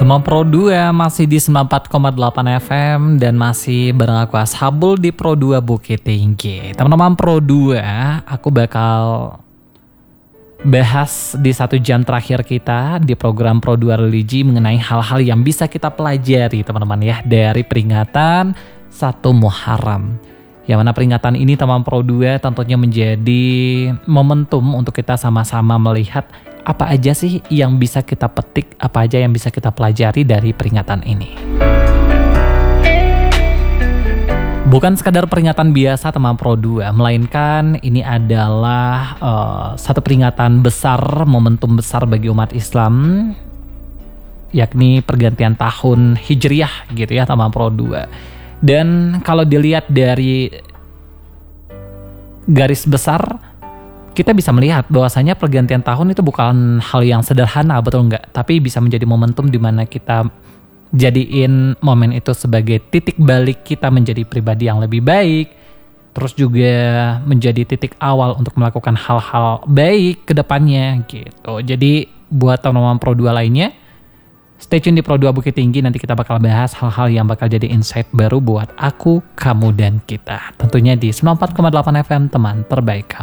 Teman Pro 2 masih di 94,8 FM dan masih bareng aku Ashabul di Pro 2 Bukit Tinggi. Teman-teman Pro 2, aku bakal bahas di 1 jam terakhir kita di program Pro 2 Religi mengenai hal-hal yang bisa kita pelajari teman-teman ya dari peringatan 1 Muharram. Yang mana peringatan ini teman Pro 2 tentunya menjadi momentum untuk kita sama-sama melihat apa aja sih yang bisa kita petik, apa aja yang bisa kita pelajari dari peringatan ini. Bukan sekadar peringatan biasa teman Pro 2, melainkan ini adalah satu peringatan besar, momentum besar bagi umat Islam, yakni pergantian tahun Hijriah gitu ya teman Pro 2. Dan kalau dilihat dari garis besar, kita bisa melihat bahwasanya pergantian tahun itu bukan hal yang sederhana, betul nggak? Tapi bisa menjadi momentum di mana kita jadiin momen itu sebagai titik balik kita menjadi pribadi yang lebih baik, terus juga menjadi titik awal untuk melakukan hal-hal baik ke depannya gitu. Jadi buat teman-teman Pro 2 lainnya, stay tune di Pro 2 Bukit Tinggi, nanti kita bakal bahas hal-hal yang bakal jadi insight baru buat aku, kamu, dan kita. Tentunya di 94,8 FM, teman terbaik kamu.